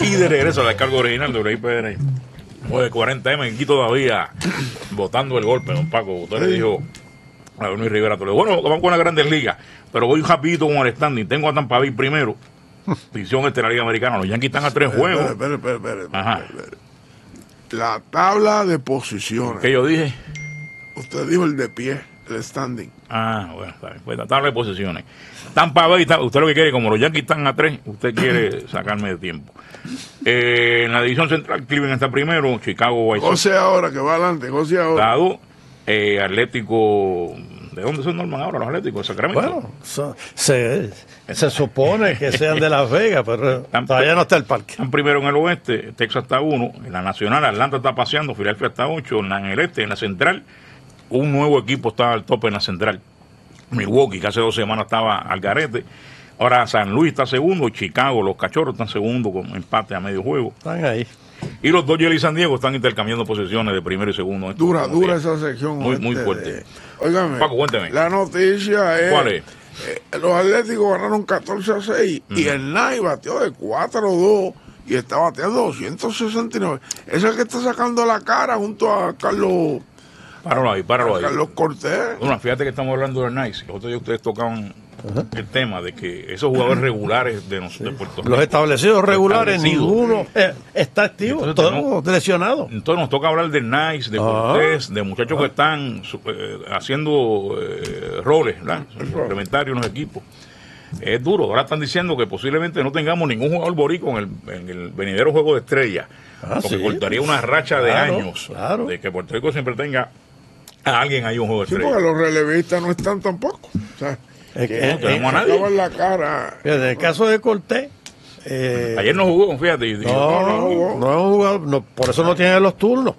Y de regreso al cargo original de WIPR, de 40M, aquí todavía votando el golpe, don Paco. Usted le dijo a Luis Rivera, bueno, vamos con las Grandes Ligas, pero voy rapidito con el standing. Tengo a Tampa Bay primero, división de la Liga Americana. Los Yankees están a 3 juegos. Espera. La tabla de posiciones. ¿Qué yo dije? Usted dijo el de pie, el standing. Bueno, pues la tabla de posiciones. Tampa Bay, usted lo que quiere, como los Yankees están a 3, usted quiere sacarme de tiempo. En la división central, Cleveland está primero, Chicago White Sox. Goce ahora, que va adelante, goce ahora. Dado, Atlético, ¿de dónde son norman ahora los Atléticos? ¿De Sacramento? Bueno, se supone que sean de Las Vegas, pero todavía no está el parque. Están primero en el oeste, Texas está 1, en la nacional, Atlanta está paseando, Filadelfia está 8, en el este, en la central, un nuevo equipo está al tope en la central. Milwaukee, que hace 2 semanas estaba al garete. Ahora San Luis está segundo, Chicago, los Cachorros están segundo con empate a medio juego. Están ahí. Y los Dodgers y San Diego están intercambiando posiciones de primero y segundo. Dura esa sección. Muy fuerte. Óigame, Paco, cuénteme. La noticia es... ¿Cuál es? Los Atléticos ganaron 14-6 y el Knight batió de 4-2 y está bateando 269. Es el que está sacando la cara junto a Carlos... Páralo ahí. Carlos Cortés. Bueno, fíjate que estamos hablando de Nice. Los otros días ustedes tocaban el tema de que esos jugadores regulares de Puerto Rico, los establecidos regulares, ninguno está activo, entonces, todos lesionados. Entonces nos toca hablar de Nice, de Cortés, de muchachos que están haciendo roles, ¿verdad? Complementarios en los equipos. Es duro. Ahora están diciendo que posiblemente no tengamos ningún jugador borico en el venidero juego de estrella, porque cortaría una racha de años de que Puerto Rico siempre tenga a alguien ahí un juego de estrella. Sí, porque los relevistas no están tampoco. O sea, no tenemos a nadie. La cara. En el caso de Cortés, ayer no jugó, fíjate. No jugó, por eso no tiene los turnos.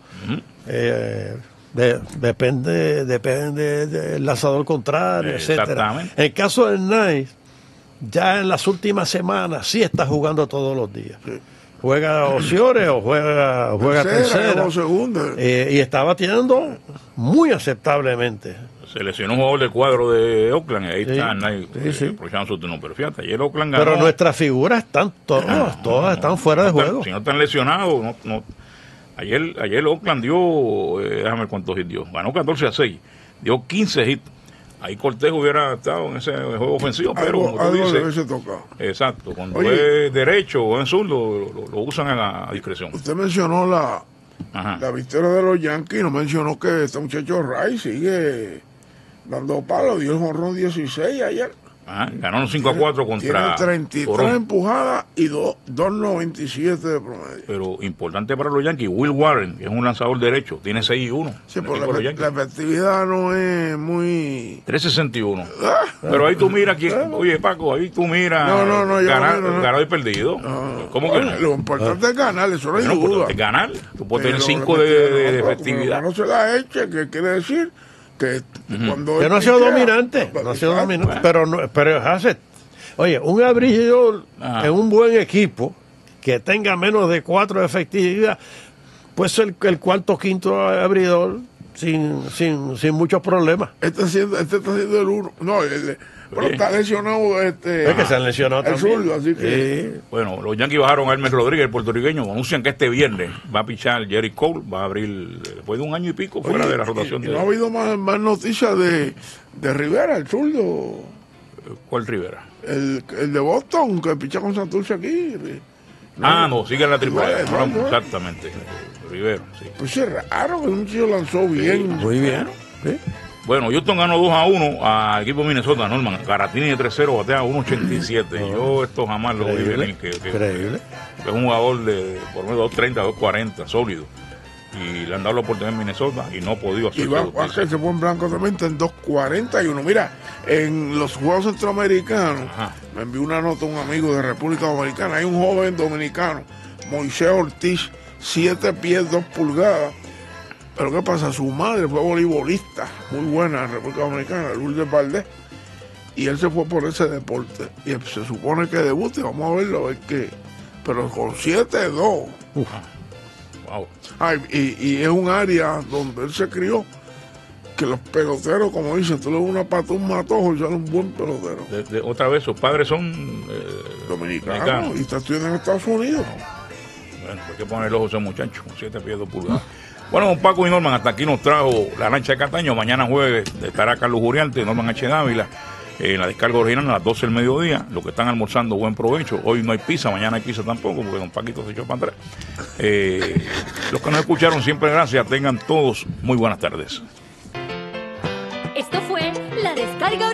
Depende del lanzador contrario, etcétera. En el caso del Nice, ya en las últimas semanas sí está jugando todos los días. Sí. Juega opciones o juega tercera o segunda. Y está batiendo muy aceptablemente. Se lesionó un jugador del cuadro de Oakland y ahí está aprovechando su turno. Pero fíjate, ayer Oakland ganó. Pero nuestras figuras están todas están fuera de juego. Si no están lesionados, no. Ayer Oakland dio, déjame ver cuántos hits dio. Ganó 14-6, dio 15 hits. Ahí Cortés hubiera estado en ese juego ofensivo, pero como tú dices, exacto, cuando es derecho o en zurdo lo usan a discreción. Usted mencionó la victoria de los Yankees, no mencionó que este muchacho Ray sigue dando palos, dio el jonrón 16 ayer. Ganaron 5-4 contra... Tiene 33 empujadas y 2.97 de promedio. Pero importante para los Yankees, Will Warren, que es un lanzador derecho, tiene 6-1. Sí, pero la efectividad no es muy... 3.61. Pero ahí tú miras, oye Paco, ahí tú miras ganar y perdido. ¿Cómo que no? Lo importante es ganar, eso no hay duda. Es ganar, tú puedes tener 5 de efectividad. No se la eche, ¿qué quiere decir? Que no ha sido dominante, pero hace, oye, un abridor en un buen equipo que tenga menos de 4 de efectividad, puede ser el cuarto o quinto abridor sin muchos problemas. Este está haciendo el uno. No, pero está lesionado es que se han lesionado el también. zurdo, así que... Sí. Bueno, los Yankees bajaron a Hermes Rodríguez, el puertorriqueño. Anuncian que este viernes va a pichar Jerry Cole, va a abrir después de un año y pico fuera de la rotación. ¿No ha habido más noticias de Rivera, el zurdo? ¿Cuál Rivera? El de Boston, que picha con Santurce aquí. No, sigue en la triple. Exactamente. Rivera, sí. Pues es raro que un chico lanzó bien. Muy bien. ¿Sí? Bueno, Houston ganó 2-1 al equipo de Minnesota, Norman. Caratini de 3-0 batea 1.87. Yo esto jamás lo vi venir. Increíble. Es un jugador de por lo menos 2.30, 2.40, sólido. Y le han dado la oportunidad en Minnesota y no ha podido hacer. Y Vázquez se fue en blanco también en 2.41. Mira, en los Juegos Centroamericanos, me envió una nota un amigo de República Dominicana. Hay un joven dominicano, Moisés Ortiz, 7 pies, 2 pulgadas. Pero ¿qué pasa? Su madre fue voleibolista, muy buena en República Dominicana, Lourdes Valdés, y él se fue por ese deporte. Y se supone que debute, vamos a verlo, a ver qué. Pero con 7-2. Wow. Y es un área donde él se crió, que los peloteros, como dicen, tú le das una pata, un matojo y sale un buen pelotero. Otra vez, sus padres son dominicanos y está estudiando en Estados Unidos. Bueno, hay que poner el ojo a ese muchacho, con 7 pies 2 pulgadas. Bueno, don Paco y Norman, hasta aquí nos trajo la lancha de Cataño. Mañana jueves estará Carlos Uriarte, Norman H. Dávila, la descarga original a las 12 del mediodía. Los que están almorzando, buen provecho. Hoy no hay pizza, mañana hay pizza tampoco, porque don Paquito se echó para atrás. Los que nos escucharon, siempre gracias. Tengan todos muy buenas tardes. Esto fue La Descarga